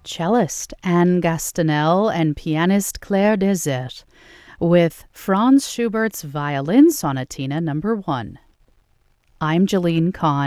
cellist Anne Gastanel and pianist Claire Desert with Franz Schubert's Violin Sonatina No. 1. I'm Jeline Kahn.